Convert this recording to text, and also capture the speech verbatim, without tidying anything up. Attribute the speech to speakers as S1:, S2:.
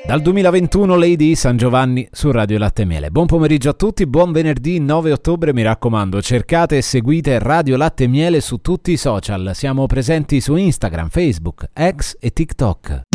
S1: Dal duemilaventuno Lady San Giovanni su Radio Latte e Miele. Buon pomeriggio a tutti, buon venerdì nove ottobre, mi raccomando, cercate e seguite Radio Latte e Miele su tutti i social. Siamo presenti su Instagram, Facebook, X e TikTok.